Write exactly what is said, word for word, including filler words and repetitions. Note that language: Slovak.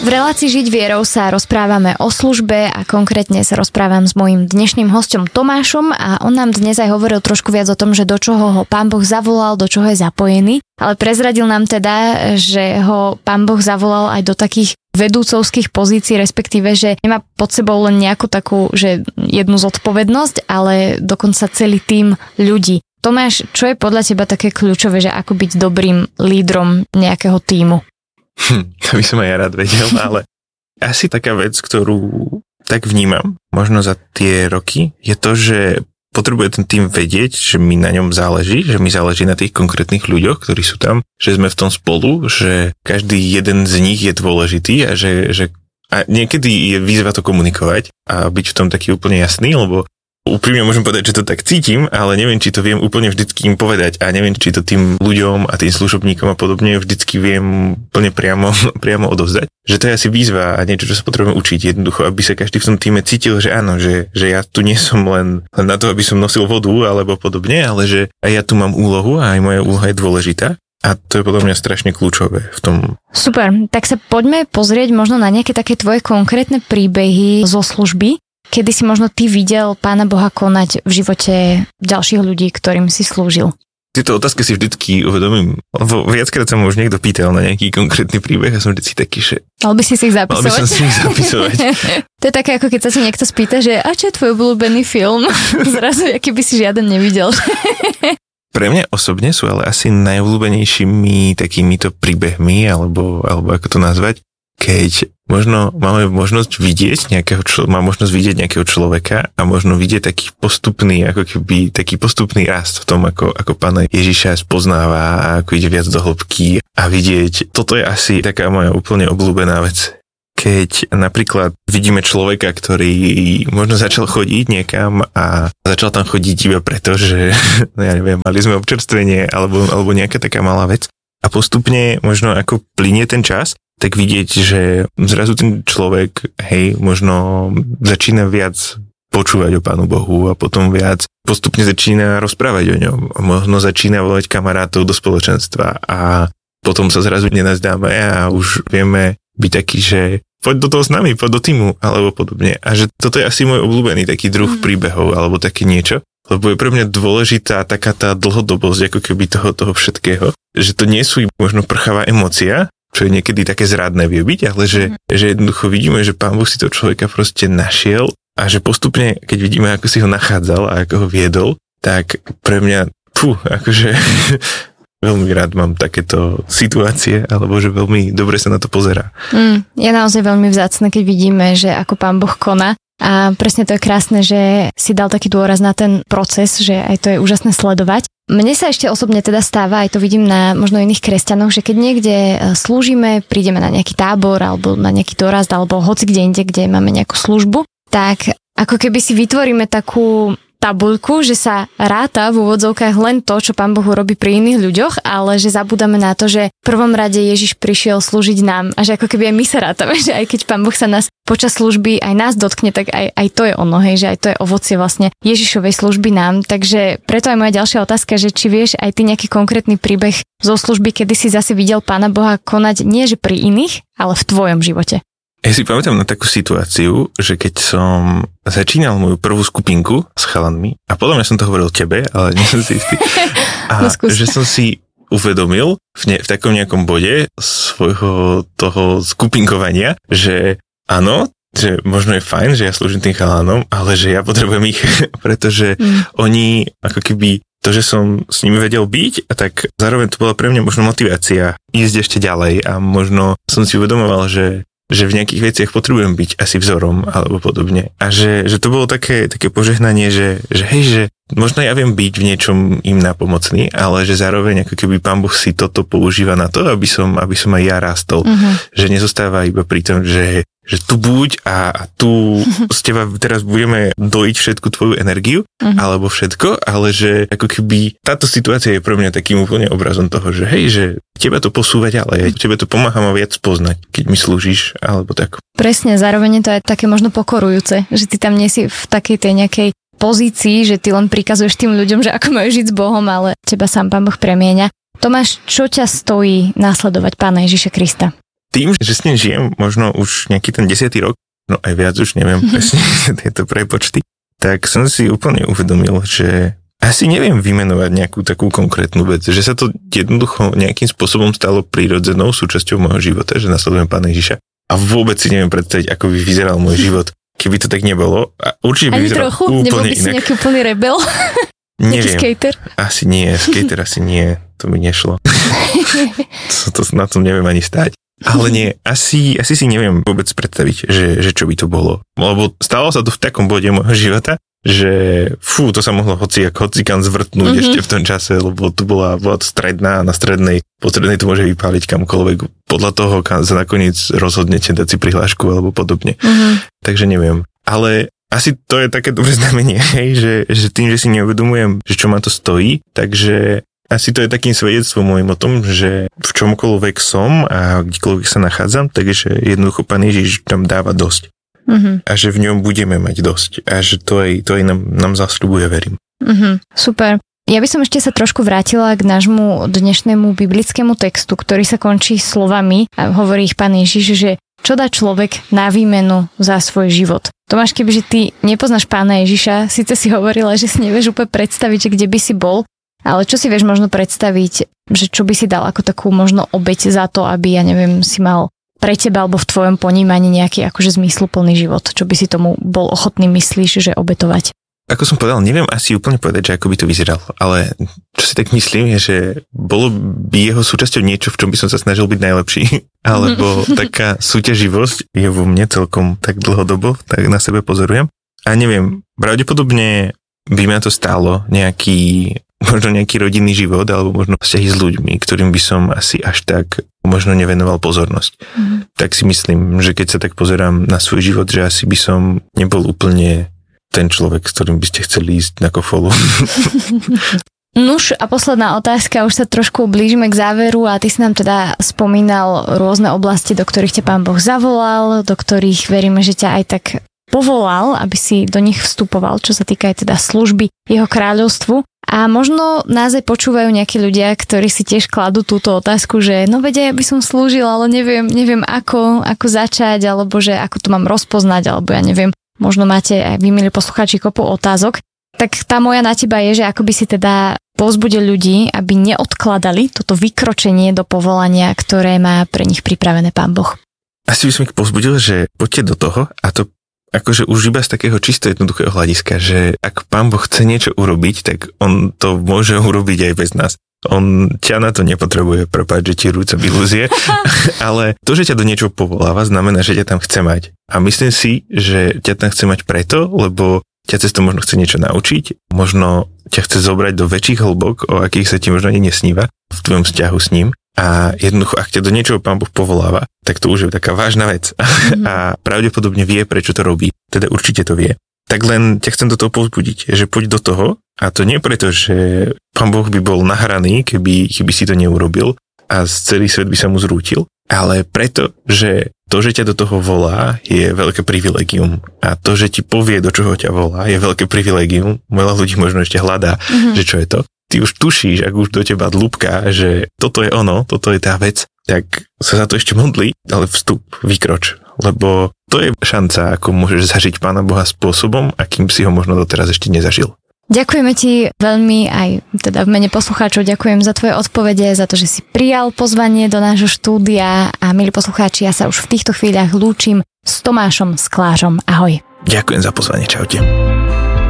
V relácii Žiť vierou sa rozprávame o službe a konkrétne sa rozprávam s mojím dnešným hosťom Tomášom a on nám dnes aj hovoril trošku viac o tom, že do čoho ho Pán Boh zavolal, do čoho je zapojený, ale prezradil nám teda, že ho Pán Boh zavolal aj do takých vedúcovských pozícií, respektíve, že nemá pod sebou len nejakú takú, že jednu zodpovednosť, ale dokonca celý tím ľudí. Tomáš, čo je podľa teba také kľúčové, že ako byť dobrým lídrom nejakého tímu? Hm, to by som aj ja rád vedel, ale asi taká vec, ktorú tak vnímam, možno za tie roky, je to, že potrebuje ten tým vedieť, že mi na ňom záleží, že mi záleží na tých konkrétnych ľuďoch, ktorí sú tam, že sme v tom spolu, že každý jeden z nich je dôležitý a že, že a niekedy je výzva to komunikovať a byť v tom taký úplne jasný, lebo úprimne môžem povedať, že to tak cítim, ale neviem, či to viem úplne vždycky im povedať a neviem, či to tým ľuďom a tým služobníkom a podobne vždycky viem úplne priamo, priamo odovzdať. Že to je asi výzva a niečo, čo sa potrebujeme učiť jednoducho, aby sa každý v tom týme cítil, že áno, že, že ja tu nie som len, len na to, aby som nosil vodu alebo podobne, ale že aj ja tu mám úlohu a aj moja úloha je dôležitá. A to je podľa mňa strašne kľúčové v tom. Super, tak sa poďme pozrieť možno na nejaké také tvoje konkrétne príbehy zo služby. Kedy si možno ty videl Pána Boha konať v živote ďalších ľudí, ktorým si slúžil? Tieto otázky si vždycky uvedomím, lebo viackrát sa ma už niekto pýtal na nejaký konkrétny príbeh a som vždycky taký, že... Mal by si si ich zapisovať? Mal by som si ich zapisovať. To je také, ako keď sa si niekto spýta, že a čo je tvoj obľúbený film? Zrazu, aký by si žiaden nevidel. Pre mňa osobne sú ale asi najobľúbenejšími takýmito príbehmi, alebo, alebo ako to nazvať, keď možno máme možnosť vidieť nejakého člo- má možnosť vidieť nejakého človeka a možno vidieť taký postupný, ako keby taký postupný rast v tom, ako, ako Pána Ježiša spoznáva a ako ide viac do hĺbky a vidieť, toto je asi taká moja úplne obľúbená vec. Keď napríklad vidíme človeka, ktorý možno začal chodiť niekam a začal tam chodiť iba preto, že no ja neviem, mali sme občerstvenie alebo, alebo nejaká taká malá vec a postupne možno ako plynie ten čas, tak vidieť, že zrazu ten človek, hej, možno začína viac počúvať o Pánu Bohu a potom viac postupne začína rozprávať o ňom. Možno začína volať kamarátov do spoločenstva a potom sa zrazu nenazdáme a už vieme byť taký, že poď do toho s nami, poď do týmu, alebo podobne. A že toto je asi môj obľúbený taký druh mm. príbehov, alebo také niečo. Lebo je pre mňa dôležitá taká tá dlhodobosť, ako keby toho, toho všetkého. Že to nie sú možno prchavá emócia, čo je niekedy také zradné vie byť, ale že, mm. že jednoducho vidíme, že Pán Boh si toho človeka proste našiel a že postupne, keď vidíme, ako si ho nachádzal a ako ho viedol, tak pre mňa, fú, akože veľmi rád mám takéto situácie, alebo že veľmi dobre sa na to pozerá. Mm, je naozaj veľmi vzácne, keď vidíme, že ako Pán Boh koná. A presne to je krásne, že si dal taký dôraz na ten proces, že aj to je úžasné sledovať. Mne sa ešte osobne teda stáva, aj to vidím na možno iných kresťanoch, že keď niekde slúžime, prídeme na nejaký tábor alebo na nejaký dorast alebo hoci kde inde, kde máme nejakú službu, tak ako keby si vytvoríme takú tabuľku, že sa ráta v úvodzovkách len to, čo Pán Boh robí pri iných ľuďoch, ale že zabúdame na to, že v prvom rade Ježiš prišiel slúžiť nám a že ako keby aj my sa rátame, že aj keď Pán Boh sa nás počas služby aj nás dotkne, tak aj, aj to je ono, hej, že aj to je ovocie vlastne Ježišovej služby nám. Takže preto aj moja ďalšia otázka, že či vieš aj ty nejaký konkrétny príbeh zo služby, kedy si zase videl Pána Boha konať nie že pri iných, ale v tvojom živote. Ja si pamätám na takú situáciu, že keď som začínal moju prvú skupinku s chalanmi, a podľa mňa som to hovoril tebe, ale nie som si istý, a no, že som si uvedomil v, ne, v takom nejakom bode svojho toho skupinkovania, že áno, že možno je fajn, že ja slúžim tým chalanom, ale že ja potrebujem ich, pretože mm. oni ako keby to, že som s nimi vedel byť, a tak zároveň to bola pre mňa možno motivácia ísť ešte ďalej a možno som si uvedomoval, že že v nejakých veciach potrebujem byť asi vzorom alebo podobne. A že, že to bolo také, také požehnanie, že, že hej, že možno ja viem byť v niečom im napomocný, ale že zároveň ako keby Pán Boh si toto používa na to, aby som, aby som aj ja rástol. Uh-huh. Že nezostáva iba pri tom, že, že tu buď a, a tu z teba teraz budeme dojiť všetku tvoju energiu, uh-huh. alebo všetko, ale že ako keby táto situácia je pre mňa takým úplne obrazom toho, že hej, že teba to posúva ďalej, tebe to pomáha ma viac poznať, keď mi slúžiš, alebo tak. Presne, zároveň je to aj také možno pokorujúce, že ty tam nie si v takej tej nejakej pozícii, že ty len prikazuješ tým ľuďom, že ako majú žiť s Bohom, ale teba sám Pán Boh premieňa. Tomáš, čo ťa stojí nasledovať Pána Ježiša Krista? tým, že s ním žijem možno už nejaký ten desiatý rok, no aj viac už neviem presne tieto prepočty, tak som si úplne uvedomil, že asi neviem vymenovať nejakú takú konkrétnu vec, že sa to jednoducho nejakým spôsobom stalo prírodzenou súčasťou môjho života, že nasledujem Pána Ježiša a vôbec si neviem predstaviť, ako by vyzeral môj život, keby to tak nebolo. A určite by ani vyzeral trochu? úplne Nebol by si inak. nejaký úplný rebel? Neviem. Nejaký skater? Asi nie, skater asi nie, to mi nešlo. to, to, na tom neviem ani stáť. Ale nie, asi, asi si neviem vôbec predstaviť, že, že čo by to bolo. Lebo stalo sa to v takom bode môjho života, že fú, to sa mohlo hoci ako hocikam zvrtnúť mm-hmm. ešte v tom čase, lebo tu bola, bola to stredná a na strednej, po strednej to môže vypáliť kamkoľvek. Podľa toho, kam sa nakoniec rozhodnete dať si prihlášku alebo podobne. Mm-hmm. Takže neviem. Ale asi to je také dobré znamenie, hej, že, že tým, že si neuvedomujem, že čo ma to stojí, takže asi to je takým svedectvom môjim o tom, že v čomkoľvek som a kdekoľvek sa nachádzam, takže jednoducho Pán Ježiš nám dáva dosť. Mm-hmm. A že v ňom budeme mať dosť. A že to aj, to aj nám, nám zasľubuje, verím. Mm-hmm. Super. Ja by som ešte sa trošku vrátila k nášmu dnešnému biblickému textu, ktorý sa končí slovami, a hovorí ich Pán Ježiš, že čo dá človek na výmenu za svoj život. Tomáš, kebyže ty nepoznáš Pána Ježiša, síce si hovorila, že si nevieš úplne predstaviť, že kde by si bol, ale čo si vieš možno predstaviť, že čo by si dal ako takú možno obeť za to, aby, ja neviem, si mal pre teba alebo v tvojom ponímaní nejaký akože zmysluplný život, čo by si tomu bol ochotný, myslíš, že obetovať? Ako som povedal, neviem asi úplne povedať, že ako by to vyzeralo, ale čo si tak myslím je, že bolo by jeho súčasťou niečo, v čom by som sa snažil byť najlepší, alebo taká súťaživosť je vo mne celkom tak dlhodobo, tak na sebe pozorujem. A neviem, pravdepodobne by ma to stálo nejaký, možno nejaký rodinný život, alebo možno vzťahy s ľuďmi, ktorým by som asi až tak možno nevenoval pozornosť. Mm. Tak si myslím, že keď sa tak pozerám na svoj život, že asi by som nebol úplne ten človek, s ktorým by ste chceli ísť na kofolu. Nuž a posledná otázka, už sa trošku blížime k záveru a ty si nám teda spomínal rôzne oblasti, do ktorých ťa Pán Boh zavolal, do ktorých veríme, že ťa aj tak povolal, aby si do nich vstupoval, čo sa týka aj teda služby jeho kráľovstvu. A možno nás aj počúvajú nejakí ľudia, ktorí si tiež kladú túto otázku, že no vedia, ja by som slúžil, ale neviem, neviem ako, ako začať, alebo že ako to mám rozpoznať, alebo ja neviem, možno máte aj vy, milí poslucháči, kopu otázok. Tak tá moja na teba je, že ako by si teda povzbudil ľudí, aby neodkladali toto vykročenie do povolania, ktoré má pre nich pripravené Pán Boh. Asi by som ich povzbudil, že poďte do toho a to akože už iba z takého čisto jednoduchého hľadiska, že ak Pán Boh chce niečo urobiť, tak on to môže urobiť aj bez nás. On ťa na to nepotrebuje, prepáč, že ti rúca ilúzie, ale to, že ťa do niečoho povoláva, znamená, že ťa tam chce mať. A myslím si, že ťa tam chce mať preto, lebo ťa cez to možno chce niečo naučiť, možno ťa chce zobrať do väčších hĺbok, o akých sa ti možno ani nesníva v tvojom vzťahu s ním. A jednoducho, ak ťa do niečoho Pán Boh povoláva, tak to už je taká vážna vec. Mm. A pravdepodobne vie, prečo to robí. Teda určite to vie. Tak len ťa chcem do toho povzbudiť, že poď do toho. A to nie preto, že Pán Boh by bol nahraný, keby, keby si to neurobil a celý svet by sa mu zrútil. Ale preto, že to, že ťa do toho volá, je veľké privilegium. A to, že ti povie, do čoho ťa volá, je veľké privilegium. Veľa ľudí možno ešte hľadá, mm-hmm. že čo je to. Ty už tušíš, ak už do teba dlúbka, že toto je ono, toto je tá vec, tak sa za to ešte modlí, ale vstup, vykroč. Lebo to je šanca, ako môžeš zažiť Pána Boha spôsobom, akým si ho možno doteraz ešte nezažil. Ďakujeme ti veľmi aj teda v mene poslucháčov, ďakujem za tvoje odpovede, za to, že si prijal pozvanie do nášho štúdia a milí poslucháči, ja sa už v týchto chvíľach lúčim s Tomášom Sklážom. Ahoj. Ďakujem za pozvanie, čaute.